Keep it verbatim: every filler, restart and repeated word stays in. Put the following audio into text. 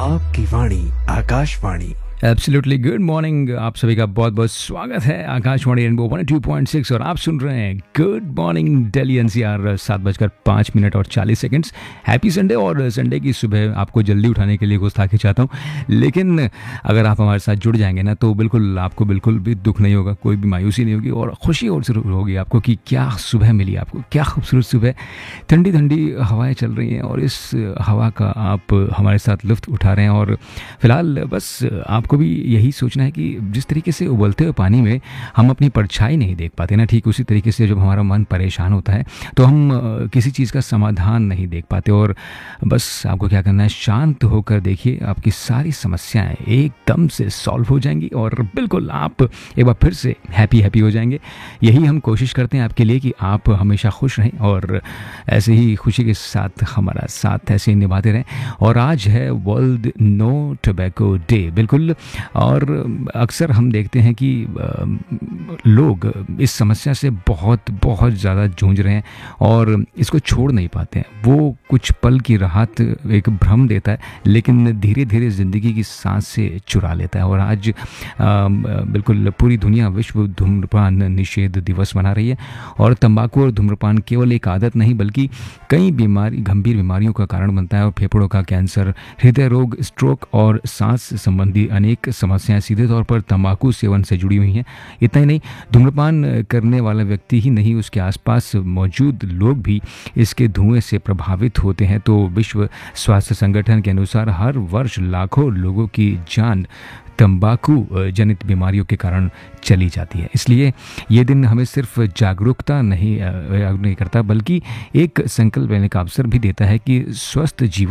आपकी वाणी Akashvani. Absolutely good morning, आप सभी का बहुत बहुत स्वागत है Akashvani rainbow one two point six और आप सुन रहे हैं गुड मॉर्निंग दिल्ली एनसीआर। सात बजकर पाँच मिनट और चालीस सेकंड्स। Happy Sunday. और संडे की सुबह आपको जल्दी उठाने के लिए गुस्ताखी चाहता हूँ, लेकिन अगर आप हमारे साथ जुड़ जाएंगे ना तो बिल्कुल आपको बिल्कुल भी दुख नहीं होगा, कोई भी मायूसी नहीं होगी और खुशी और जरूर होगी आपको कि क्या सुबह मिली आपको, क्या खूबसूरत सुबह। ठंडी ठंडी हवाएं चल रही हैं और इस हवा का आप हमारे साथ लुत्फ उठा रहे हैं। और फिलहाल बस आपको को भी यही सोचना है कि जिस तरीके से उबलते हुए पानी में हम अपनी परछाई नहीं देख पाते ना, ठीक उसी तरीके से जब हमारा मन परेशान होता है तो हम किसी चीज़ का समाधान नहीं देख पाते। और बस आपको क्या करना है, शांत होकर देखिए, आपकी सारी समस्याएं एकदम से सॉल्व हो जाएंगी और बिल्कुल आप एक बार फिर से हैप्पी हैप्पी हो जाएंगे। यही हम कोशिश करते हैं आपके लिए कि आप हमेशा खुश रहें और ऐसे ही खुशी के साथ हमारा साथ ऐसे ही निभाते रहें। और आज है वर्ल्ड नो टोबैको डे। बिल्कुल। और अक्सर हम देखते हैं कि लोग इस समस्या से बहुत बहुत ज़्यादा जूझ रहे हैं और इसको छोड़ नहीं पाते हैं। वो कुछ पल की राहत एक भ्रम देता है, लेकिन धीरे धीरे ज़िंदगी की सांस से चुरा लेता है। और आज बिल्कुल पूरी दुनिया विश्व धूम्रपान निषेध दिवस मना रही है। और तंबाकू और धूम्रपान केवल एक आदत नहीं बल्कि कई बीमारी गंभीर बीमारियों का कारण बनता है। और फेफड़ों का कैंसर, हृदय रोग, स्ट्रोक और सांस संबंधी अनेक समस्याएं सीधे तौर पर तंबाकू सेवन से जुड़ी हुई हैं। इतना ही नहीं, धूम्रपान करने वाला व्यक्ति ही नहीं, उसके आसपास मौजूद लोग भी इसके धुएं से प्रभावित होते हैं। तो विश्व स्वास्थ्य संगठन के अनुसार हर वर्ष लाखों लोगों की जान तंबाकू जनित बीमारियों के कारण चली जाती है। इसलिए ये दिन हमें सिर्फ जागरूकता नहीं नहीं करता बल्कि एक संकल्प लेने का अवसर भी देता है कि स्वस्थ जीवन